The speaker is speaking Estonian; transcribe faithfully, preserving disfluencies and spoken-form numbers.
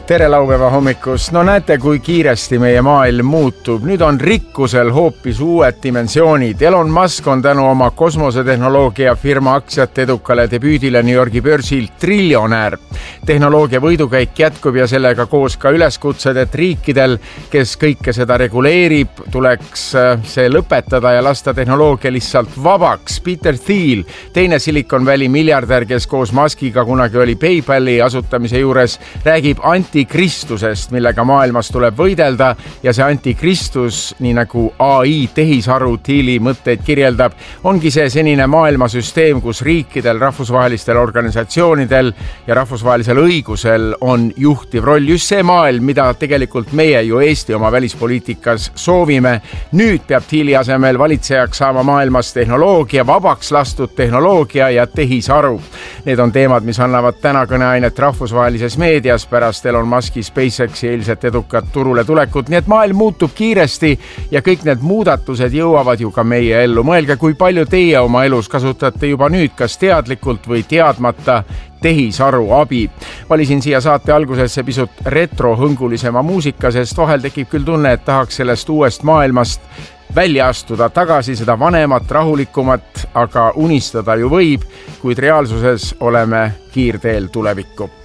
Tere laupäeva hommikust. No näete, kui kiiresti meie maailm muutub. Nüüd on rikkusel hoopis uued dimensioonid. Elon Musk on tänu oma kosmosetehnoloogia firma aktsiate edukale debüüdile New Yorgi börsil triljonäär. Tehnoloogia võidukäik jätkub ja sellega koos ka üleskutsed, et riikidel, kes kõike seda reguleerib, tuleks see lõpetada ja lasta tehnoloogia lihtsalt vabaks. Peter Thiel, teine Silicon Valley miljardär, kes koos Muskiga kunagi oli PayPali asutamise juures, räägib antikristusest, millega maailmas tuleb võidelda, ja see antikristus, nii nagu A I tehisaru Thieli mõtteid kirjeldab, ongi see senine maailmasüsteem, kus riikidel, rahvusvahelistel organisatsioonidel ja rahvusvahelisel õigusel on juhtiv roll. Just see maailm, mida tegelikult meie ju Eesti oma välispoliitikas soovime. Nüüd peab Thieli asemel valitsejaks saama maailmas tehnoloogia, vabaks lastud tehnoloogia ja tehisaru. Need on teemad, mis annavad täna kõneainet rahvusvahelises meedias pärast Elon Muski SpaceXi eilset edukat turule tulekut. Nii et maailm muutub kiiresti ja kõik need muudatused jõuavad ju ka meie ellu. Mõelge, kui palju teie oma elus kasutate juba nüüd, kas teadlikult või teadmata tehisaru abi. Valisin siia saate algusesse pisut retrohõngulisema muusika, sest vahel tekib küll tunne, et tahaks sellest uuest maailmast välja astuda tagasi, seda vanemat, rahulikumat, aga unistada ju võib, kuid reaalsuses oleme kiirteel tulevikku.